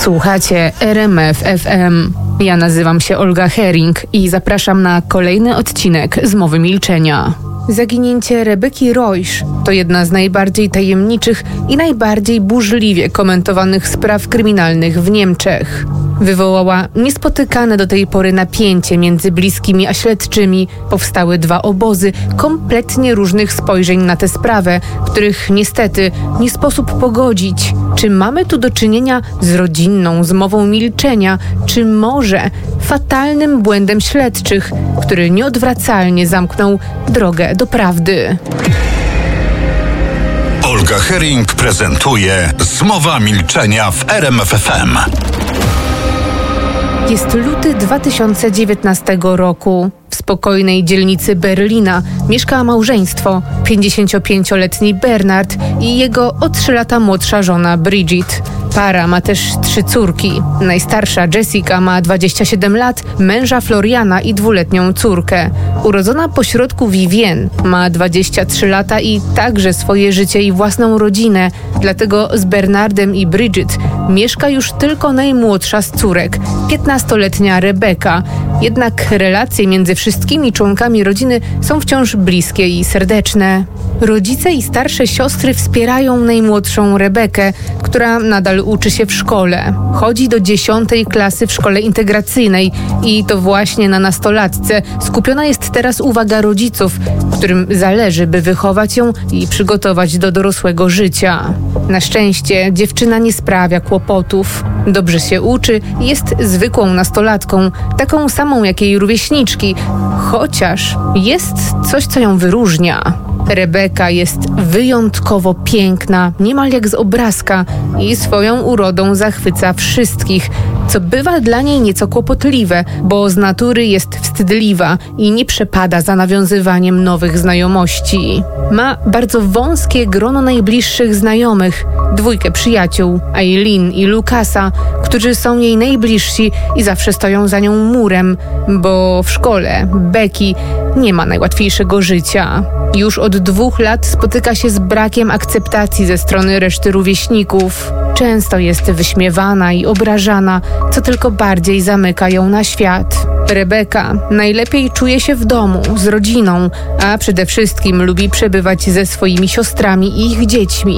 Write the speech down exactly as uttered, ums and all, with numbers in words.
Słuchacie R M F F M. Ja nazywam się Olga Hering i zapraszam na kolejny odcinek Zmowy Milczenia. Zaginięcie Rebeki Reusch to jedna z najbardziej tajemniczych i najbardziej burzliwie komentowanych spraw kryminalnych w Niemczech. Wywołała niespotykane do tej pory napięcie między bliskimi a śledczymi. Powstały dwa obozy kompletnie różnych spojrzeń na tę sprawę, których niestety nie sposób pogodzić. Czy mamy tu do czynienia z rodzinną zmową milczenia, czy może fatalnym błędem śledczych, który nieodwracalnie zamknął drogę do prawdy? Olga Hering prezentuje Zmowa Milczenia w R M F F M. Jest luty dwa tysiące dziewiętnastego roku. W spokojnej dzielnicy Berlina mieszka małżeństwo, pięćdziesięciopięcioletni Bernard i jego o trzy lata młodsza żona Brigitte. Para ma też trzy córki. Najstarsza Jessica ma dwadzieścia siedem lat, męża Floriana i dwuletnią córkę. Urodzona pośrodku Vivienne ma dwadzieścia trzy lata i także swoje życie i własną rodzinę. Dlatego z Bernardem i Brigitte mieszka już tylko najmłodsza z córek, piętnastoletnia Rebeka. Jednak relacje między wszystkimi członkami rodziny są wciąż bliskie i serdeczne. Rodzice i starsze siostry wspierają najmłodszą Rebekę, która nadal uczy się w szkole. Chodzi do dziesiątej klasy w szkole integracyjnej i to właśnie na nastolatce skupiona jest teraz uwaga rodziców, którym zależy, by wychować ją i przygotować do dorosłego życia. Na szczęście dziewczyna nie sprawia kłopotów. Dobrze się uczy i jest zwykłą nastolatką, taką samą jak jej rówieśniczki, chociaż jest coś, co ją wyróżnia. Rebeka jest wyjątkowo piękna, niemal jak z obrazka i swoją urodą zachwyca wszystkich, co bywa dla niej nieco kłopotliwe, bo z natury jest wstydliwa i nie przepada za nawiązywaniem nowych znajomości. Ma bardzo wąskie grono najbliższych znajomych, dwójkę przyjaciół, Eileen i Lukasa, którzy są jej najbliżsi i zawsze stoją za nią murem, bo w szkole Becky nie ma najłatwiejszego życia. Już od dwóch lat spotyka się z brakiem akceptacji ze strony reszty rówieśników. Często jest wyśmiewana i obrażana, co tylko bardziej zamyka ją na świat. Rebeka najlepiej czuje się w domu, z rodziną, a przede wszystkim lubi przebywać ze swoimi siostrami i ich dziećmi.